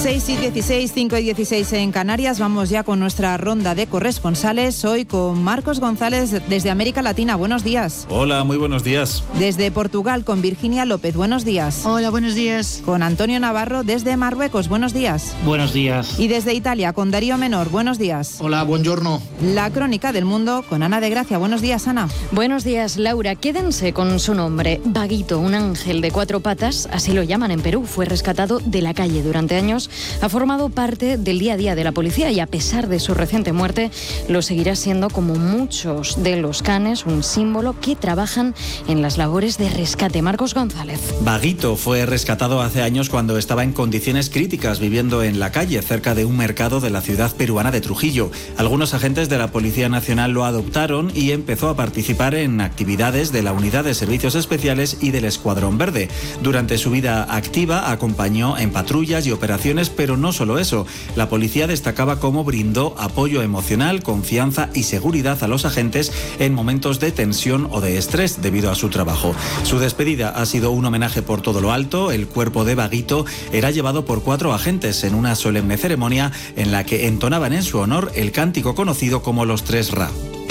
6 y 16, 5 y 16 en Canarias. Vamos ya con nuestra ronda de corresponsales. Hoy con Marcos González desde América Latina. Buenos días. Hola, muy buenos días. Desde Portugal con Virginia López. Buenos días. Hola, buenos días. Con Antonio Navarro desde Marruecos. Buenos días. Buenos días. Y desde Italia con Darío Menor. Buenos días. Hola, buongiorno. La crónica del mundo con Ana de Gracia. Buenos días, Ana. Buenos días, Laura. Quédense con su nombre. Vaguito, un ángel de 4 patas, así lo llaman en Perú. Fue rescatado de la calle durante años. Ha formado parte del día a día de la policía y a pesar de su reciente muerte, lo seguirá siendo como muchos de los canes, un símbolo que trabajan en las labores de rescate. Marcos González. Vaguito fue rescatado hace años cuando estaba en condiciones críticas viviendo en la calle cerca de un mercado de la ciudad peruana de Trujillo. Algunos agentes de la Policía Nacional lo adoptaron y empezó a participar en actividades de la Unidad de Servicios Especiales y del Escuadrón Verde. Durante su vida activa acompañó en patrullas y operaciones, pero no solo eso. La policía destacaba cómo brindó apoyo emocional, confianza y seguridad a los agentes en momentos de tensión o de estrés debido a su trabajo. Su despedida ha sido un homenaje por todo lo alto. El cuerpo de Vaguito era llevado por 4 agentes en una solemne ceremonia en la que entonaban en su honor el cántico conocido como los 3 Ra.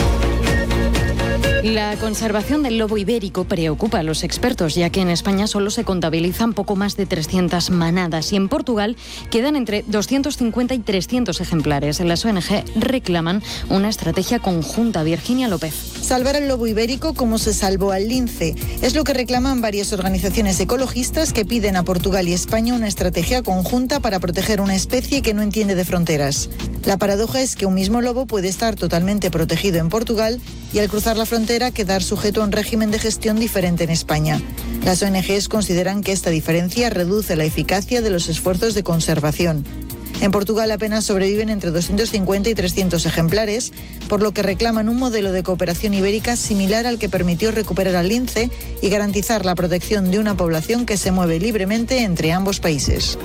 La conservación del lobo ibérico preocupa a los expertos, ya que en España solo se contabilizan poco más de 300 manadas y en Portugal quedan entre 250 y 300 ejemplares. Las ONG reclaman una estrategia conjunta. Virginia López. Salvar al lobo ibérico como se salvó al lince. Es lo que reclaman varias organizaciones ecologistas que piden a Portugal y España una estrategia conjunta para proteger una especie que no entiende de fronteras. La paradoja es que un mismo lobo puede estar totalmente protegido en Portugal y al cruzar la frontera quedar sujeto a un régimen de gestión diferente en España. Las ONGs consideran que esta diferencia reduce la eficacia de los esfuerzos de conservación. En Portugal apenas sobreviven entre 250 y 300 ejemplares, por lo que reclaman un modelo de cooperación ibérica similar al que permitió recuperar al lince y garantizar la protección de una población que se mueve libremente entre ambos países.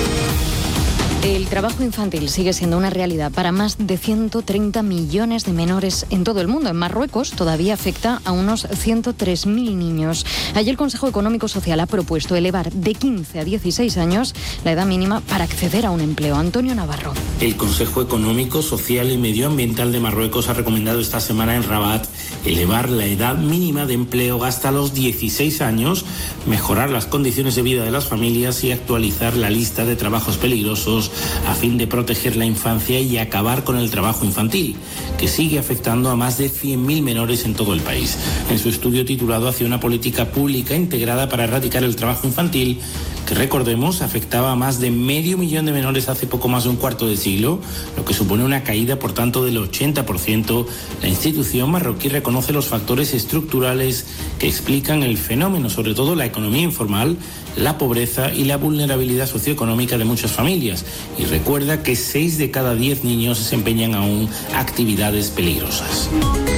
El trabajo infantil sigue siendo una realidad para más de 130 millones de menores en todo el mundo. En Marruecos todavía afecta a unos 103.000 niños. Ayer el Consejo Económico Social ha propuesto elevar de 15 a 16 años la edad mínima para acceder a un empleo. Antonio Navarro. El Consejo Económico, Social y Medioambiental de Marruecos ha recomendado esta semana en Rabat elevar la edad mínima de empleo hasta los 16 años, mejorar las condiciones de vida de las familias y actualizar la lista de trabajos peligrosos a fin de proteger la infancia y acabar con el trabajo infantil, que sigue afectando a más de 100.000 menores en todo el país. En su estudio titulado Hacia una política pública integrada para erradicar el trabajo infantil, que recordemos afectaba a más de 500.000 de menores hace poco más de un cuarto de siglo, lo que supone una caída por tanto del 80%, la institución marroquí reconoce los factores estructurales que explican el fenómeno, sobre todo la economía informal, la pobreza y la vulnerabilidad socioeconómica de muchas familias, y recuerda que 6 de cada 10 niños desempeñan aún actividades peligrosas.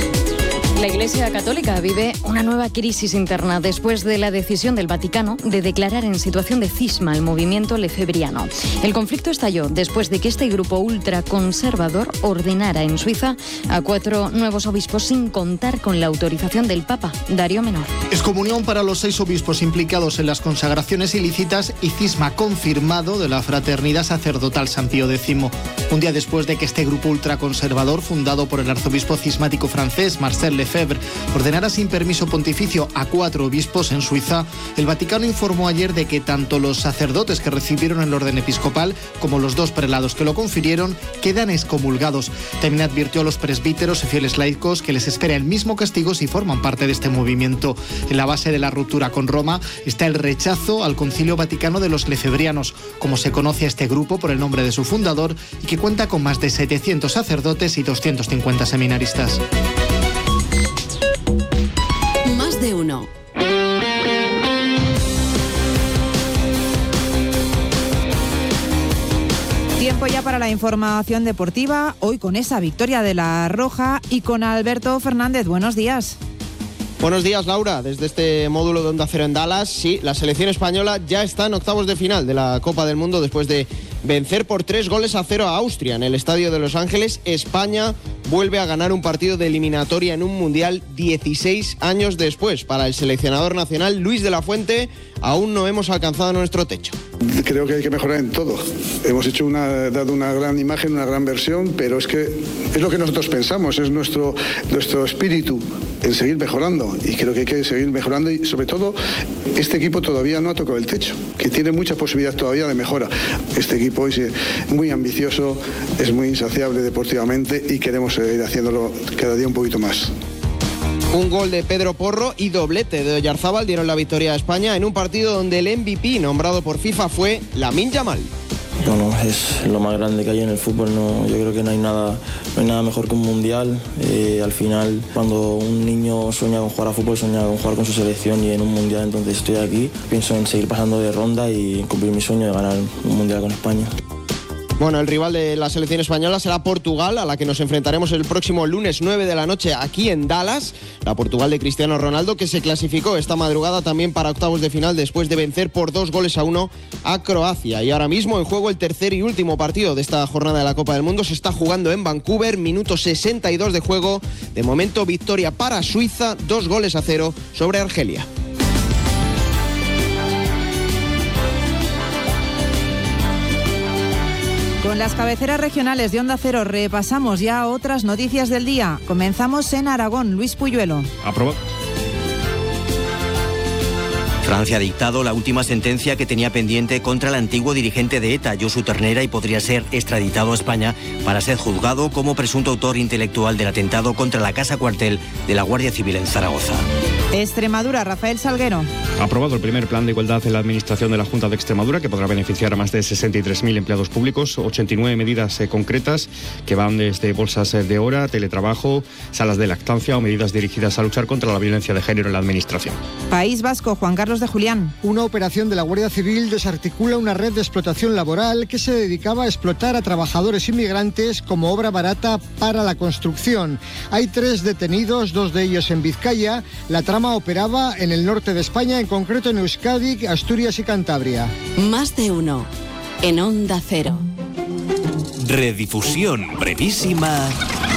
La Iglesia Católica vive una nueva crisis interna después de la decisión del Vaticano de declarar en situación de cisma al movimiento lefebriano. El conflicto estalló después de que este grupo ultraconservador ordenara en Suiza a 4 nuevos obispos sin contar con la autorización del Papa, Darío Menor. Excomunión para los 6 obispos implicados en las consagraciones ilícitas y cisma confirmado de la Fraternidad Sacerdotal San Pío X. Un día después de que este grupo ultraconservador, fundado por el arzobispo cismático francés Marcel Lefebvre, ordenara sin permiso pontificio a 4 obispos en Suiza, el Vaticano informó ayer de que tanto los sacerdotes que recibieron el orden episcopal como los 2 prelados que lo confirieron quedan excomulgados. También advirtió a los presbíteros y fieles laicos que les espera el mismo castigo si forman parte de este movimiento. En la base de la ruptura con Roma está el rechazo al Concilio Vaticano de los Lefebrianos, como se conoce a este grupo por el nombre de su fundador, y que cuenta con más de 700 sacerdotes y 250 seminaristas. Más de uno. Tiempo ya para la información deportiva, hoy con esa victoria de la Roja y con Alberto Fernández. Buenos días. Buenos días, Laura. Desde este módulo de Onda Cero en Dallas, sí, la selección española ya está en octavos de final de la Copa del Mundo después de vencer por 3-0 a Austria en el Estadio de Los Ángeles. España vuelve a ganar un partido de eliminatoria en un Mundial 16 años después. Para el seleccionador nacional, Luis de la Fuente, aún no hemos alcanzado nuestro techo. Creo que hay que mejorar en todo. Hemos dado una gran imagen, una gran versión, pero es que es lo que nosotros pensamos, es nuestro espíritu en seguir mejorando, y creo que hay que seguir mejorando, y sobre todo este equipo todavía no ha tocado el techo, que tiene muchas posibilidades todavía de mejora. Este equipo es muy ambicioso, es muy insaciable deportivamente y queremos seguir haciéndolo cada día un poquito más. Un gol de Pedro Porro y doblete de Oyarzábal dieron la victoria a España en un partido donde el MVP nombrado por FIFA fue Lamine Yamal. Bueno, es lo más grande que hay en el fútbol, ¿no? Yo creo que no hay nada mejor que un mundial. Al final, cuando un niño sueña con jugar a fútbol, sueña con jugar con su selección, y en un mundial entonces estoy aquí. Pienso en seguir pasando de ronda y cumplir mi sueño de ganar un mundial con España. Bueno, el rival de la selección española será Portugal, a la que nos enfrentaremos el próximo lunes 9 de la noche aquí en Dallas. La Portugal de Cristiano Ronaldo, que se clasificó esta madrugada también para octavos de final después de vencer por 2-1 a Croacia. Y ahora mismo en juego el tercer y último partido de esta jornada de la Copa del Mundo. Se está jugando en Vancouver, minuto 62 de juego. De momento victoria para Suiza, 2-0 sobre Argelia. Con las cabeceras regionales de Onda Cero repasamos ya otras noticias del día. Comenzamos en Aragón. Luis Puyuelo. Aprobado. Francia ha dictado la última sentencia que tenía pendiente contra el antiguo dirigente de ETA, Josu Ternera, y podría ser extraditado a España para ser juzgado como presunto autor intelectual del atentado contra la casa cuartel de la Guardia Civil en Zaragoza. Extremadura, Rafael Salguero. Aprobado el primer plan de igualdad en la administración de la Junta de Extremadura, que podrá beneficiar a más de 63.000 empleados públicos. 89 medidas concretas que van desde bolsas de hora, teletrabajo, salas de lactancia o medidas dirigidas a luchar contra la violencia de género en la administración. País Vasco, Juan Carlos de Julián. Una operación de la Guardia Civil desarticula una red de explotación laboral que se dedicaba a explotar a trabajadores inmigrantes como obra barata para la construcción. Hay 3 detenidos, 2 de ellos en Vizcaya. La trama operaba en el norte de España, en concreto en Euskadi, Asturias y Cantabria. Más de uno en Onda Cero. Redifusión brevísima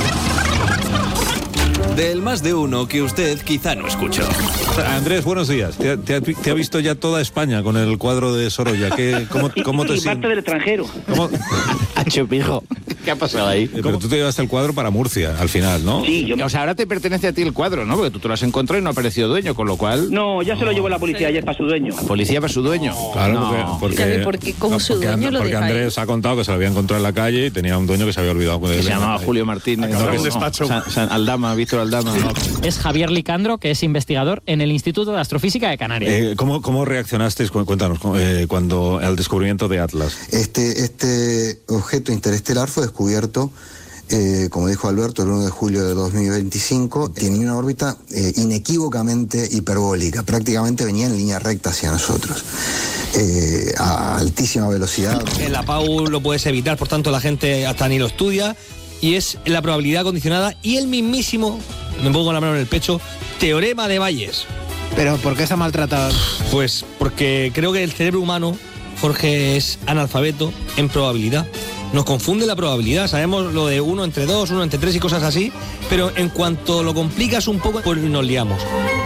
del Más de Uno que usted quizá no escuchó. Andrés, buenos días. Te ha visto ya toda España con el cuadro de Sorolla. ¿Cómo te sientes? Parte del extranjero. Chupijo. ¿Qué ha pasado ahí? Pero tú te llevaste el cuadro para Murcia, al final, ¿no? Sí, O sea, ahora te pertenece a ti el cuadro, ¿no? Porque tú te lo has encontrado y no ha aparecido dueño, con lo cual... No, ya se lo llevó la policía ayer para su dueño. ¿La policía para su dueño? Claro, no. porque Andrés ha contado que se lo había encontrado en la calle y tenía un dueño que se había olvidado de él. Se llamaba Julio Martínez. Un despacho. Aldama, Víctor Aldama. No. Es Javier Licandro, que es investigador en el Instituto de Astrofísica de Canarias. ¿Cómo reaccionasteis, cuéntanos, cuando al descubrimiento de Atlas? Este objeto interestelar fue descubierto, como dijo Alberto, el 1 de julio de 2025. Tenía una órbita inequívocamente hiperbólica, prácticamente venía en línea recta hacia nosotros, a altísima velocidad. En la PAU lo puedes evitar, por tanto la gente hasta ni lo estudia, y es la probabilidad condicionada y el mismísimo, me pongo la mano en el pecho, teorema de Bayes. ¿Pero por qué está maltratado? Pues porque creo que el cerebro humano, Jorge, es analfabeto en probabilidad. Nos confunde la probabilidad, sabemos lo de 1 entre 2, 1 entre 3 y cosas así, pero en cuanto lo complicas un poco, pues nos liamos.